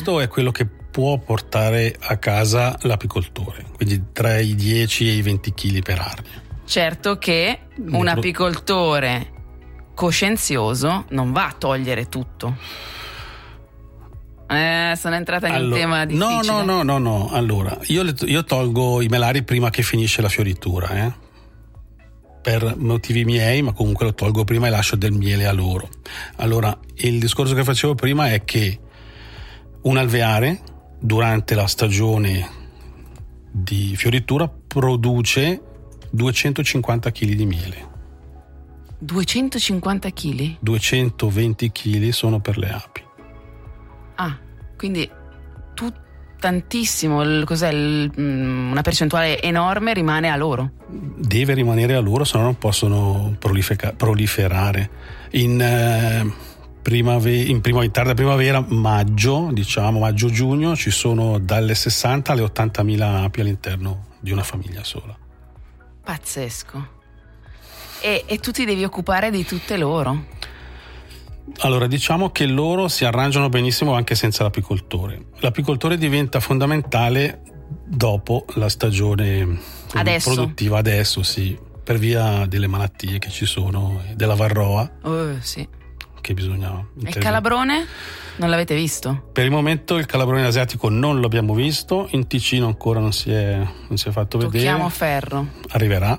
questo è quello che può portare a casa l'apicoltore, quindi tra i 10 e i 20 kg per arnia. Certo che un apicoltore coscienzioso non va a togliere tutto. Sono entrata in un tema difficile. No. Allora, io tolgo i melari prima che finisce la fioritura, per motivi miei, ma comunque lo tolgo prima e lascio del miele a loro. Allora, il discorso che facevo prima è che un alveare durante la stagione di fioritura produce 250 kg di miele. 250 kg? 220 kg sono per le api. Ah, quindi tantissimo, una percentuale enorme rimane a loro. Deve rimanere a loro, se no non possono proliferare. In tarda primavera, maggio-giugno, ci sono dalle 60 alle 80.000 api all'interno di una famiglia sola. Pazzesco. E tu ti devi occupare di tutte loro? Allora, diciamo che loro si arrangiano benissimo anche senza l'apicoltore. L'apicoltore diventa fondamentale dopo la stagione produttiva, adesso sì, per via delle malattie che ci sono, della varroa. Sì. Che bisogna intervenire. E il calabrone? Non l'avete visto? Per il momento il calabrone asiatico non l'abbiamo visto, in Ticino ancora non si è fatto vedere. Tocchiamo ferro. Arriverà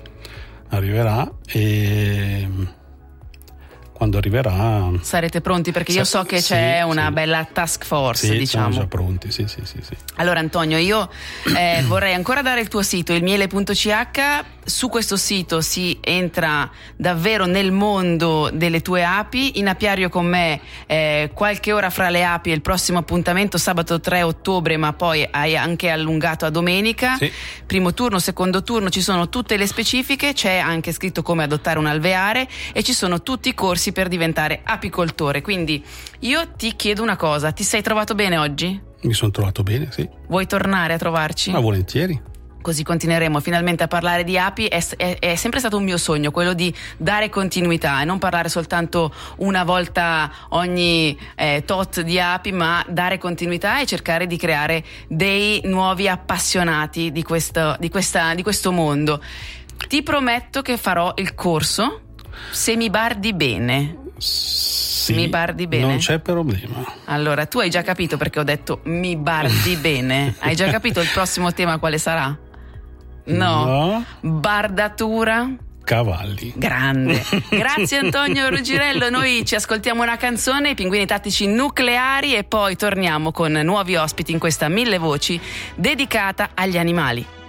e quando arriverà sarete pronti, perché io so che c'è una bella task force, diciamo. Siamo già pronti, sì. Allora Antonio, io vorrei ancora dare il tuo sito, ilmiele.ch. Su questo sito si entra davvero nel mondo delle tue api. In apiario con me qualche ora fra le api è il prossimo appuntamento, sabato 3 ottobre, ma poi hai anche allungato a domenica. Sì. Primo turno, secondo turno, ci sono tutte le specifiche, c'è anche scritto come adottare un alveare e ci sono tutti i corsi per diventare apicoltore. Quindi io ti chiedo una cosa: ti sei trovato bene oggi? Mi sono trovato bene, sì. Vuoi tornare a trovarci? Ma volentieri. Così continueremo finalmente a parlare di api. È sempre stato un mio sogno quello di dare continuità e non parlare soltanto una volta ogni tot di api, ma dare continuità e cercare di creare dei nuovi appassionati di questo mondo. Ti prometto che farò il corso se mi bardi bene. Sì, mi bardi bene? Non c'è problema. Allora, tu hai già capito perché ho detto mi bardi bene? Hai già capito il prossimo tema quale sarà? No. Bardatura? Cavalli. Grande. Grazie Antonio Ruggirello. Noi ci ascoltiamo una canzone, i Pinguini Tattici Nucleari, e poi torniamo con nuovi ospiti in questa 1000 voci dedicata agli animali.